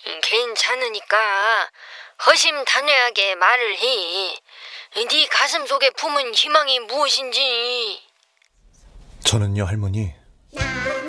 괜찮으니까 허심탄회하게 말을 해. 네 가슴 속에 품은 희망이 무엇인지. 저는요, 할머니,